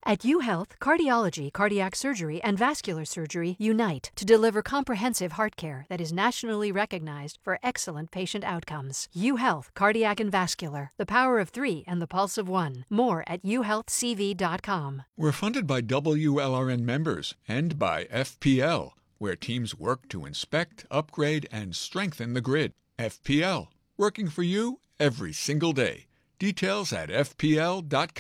At UHealth, cardiology, cardiac surgery, and vascular surgery unite to deliver comprehensive heart care that is nationally recognized for excellent patient outcomes. UHealth, cardiac and vascular, the power of 3 and the pulse of 1. More at uhealthcv.com. We're funded by WLRN members and by FPL, where teams work to inspect, upgrade, and strengthen the grid. FPL, working for you every single day. Details at fpl.com.